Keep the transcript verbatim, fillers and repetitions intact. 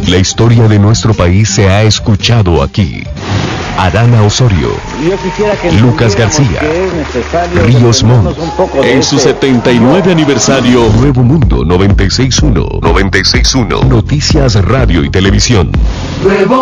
La historia de nuestro país se ha escuchado aquí. Adana Osorio, Lucas García, Ríos Montt, en su setenta y nueve aniversario. Nuevo Mundo noventa y seis punto uno, noventa y seis punto uno, Noticias Radio y Televisión. Nuevo